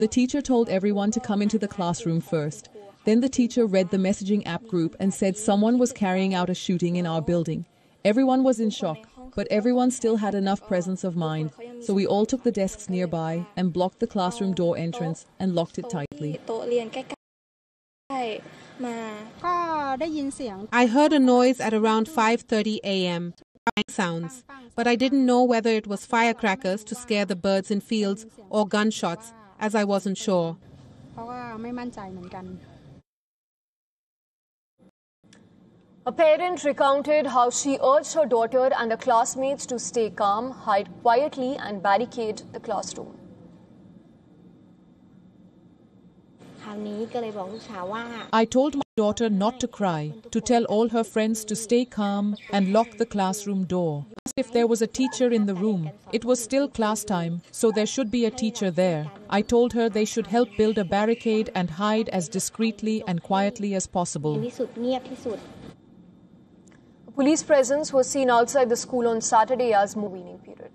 The teacher told everyone to come into the classroom first. Then the teacher read the messaging app group and said someone was carrying out a shooting in our building. Everyone was in shock, but everyone still had enough presence of mind, so we all took the desks nearby and blocked the classroom door entrance and locked it tightly. I heard a noise at around 5:30 a.m. sounds, but I didn't know whether it was firecrackers to scare the birds in fields or gunshots, as I wasn't sure. A parent recounted how she urged her daughter and her classmates to stay calm, hide quietly and barricade the classroom. I told my daughter not to cry, to tell all her friends to stay calm and lock the classroom door. If there was a teacher in the room, it was still class time, so there should be a teacher there. I told her they should help build a barricade and hide as discreetly and quietly as possible. Police presence was seen outside the school on Saturday as weaning period.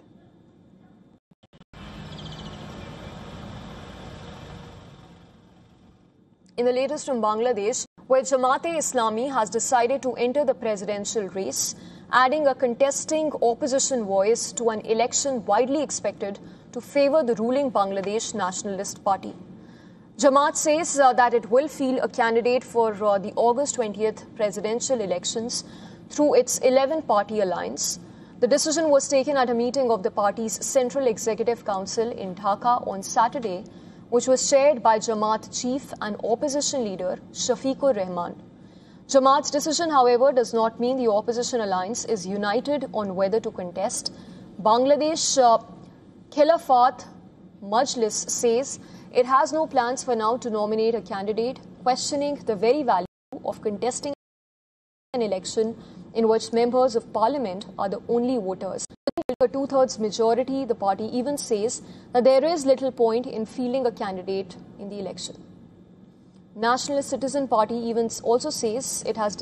In the latest from Bangladesh, where Jamaat-e-Islami has decided to enter the presidential race, adding a contesting opposition voice to an election widely expected to favor the ruling Bangladesh Nationalist Party. Jamaat says that it will field a candidate for the August 20th presidential elections through its 11-party alliance. The decision was taken at a meeting of the party's Central Executive Council in Dhaka on Saturday, which was chaired by Jamaat chief and opposition leader Shafiqur Rahman. Jamaat's decision, however, does not mean the opposition alliance is united on whether to contest. Bangladesh Khilafat Majlis says it has no plans for now to nominate a candidate, questioning the very value of contesting an election in which members of parliament are the only voters. With a two-thirds majority, the party even says that there is little point in fielding a candidate in the election. Nationalist Citizen Party even also says it has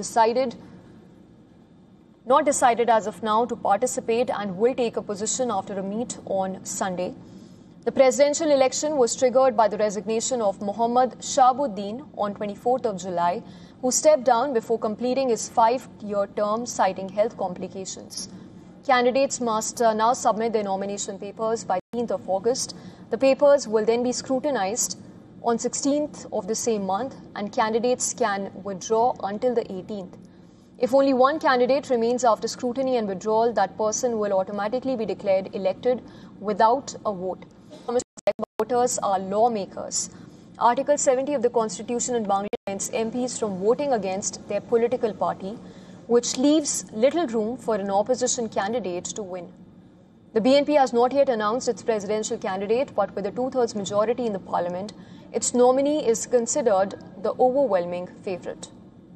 not decided as of now to participate and will take a position after a meet on Sunday. The presidential election was triggered by the resignation of Muhammad Shahabuddin on 24th of July, who stepped down before completing his 5-year term citing health complications. Candidates must now submit their nomination papers by 10th of August. The papers will then be scrutinized on 16th of the same month, and candidates can withdraw until the 18th. If only one candidate remains after scrutiny and withdrawal, that person will automatically be declared elected without a vote. Voters are lawmakers. Article 70 of the Constitution in Bangladesh prevents MPs from voting against their political party, which leaves little room for an opposition candidate to win. The BNP has not yet announced its presidential candidate, but with a two-thirds majority in the parliament, its nominee is considered the overwhelming favourite.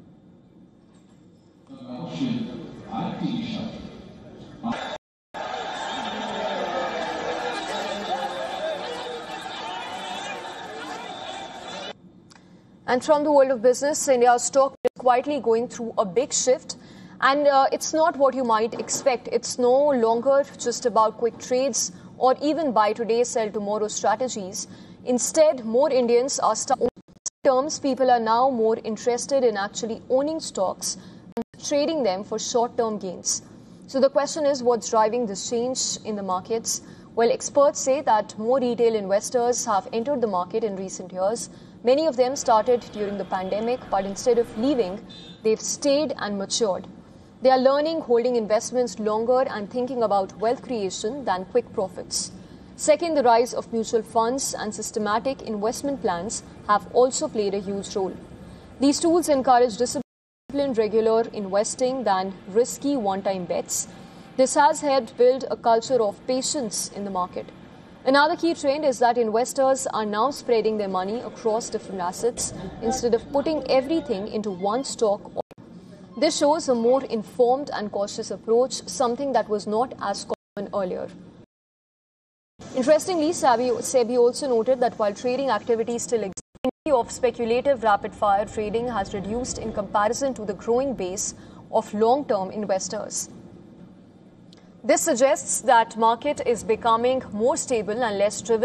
And from the world of business, India's stock is quietly going through a big shift. And it's not what you might expect. It's no longer just about quick trades or even buy today, sell tomorrow strategies. Instead, more Indians are people are now more interested in actually owning stocks and trading them for short-term gains. So the question is, what's driving this change in the markets? Well, experts say that more retail investors have entered the market in recent years. Many of them started during the pandemic, but instead of leaving, they've stayed and matured. They are learning, holding investments longer and thinking about wealth creation than quick profits. Second, the rise of mutual funds and systematic investment plans have also played a huge role. These tools encourage disciplined, regular investing than risky one-time bets. This has helped build a culture of patience in the market. Another key trend is that investors are now spreading their money across different assets instead of putting everything into one stock. This shows a more informed and cautious approach, something that was not as common earlier. Interestingly, SEBI also noted that while trading activity still exists, the intensity of speculative rapid-fire trading has reduced in comparison to the growing base of long-term investors. This suggests that market is becoming more stable and less driven